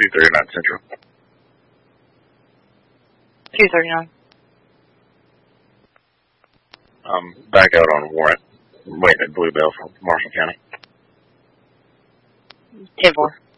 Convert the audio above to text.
239 Central. 239. I'm back out on warrant. I'm waiting at Bluebell from Marshall County. 10-4.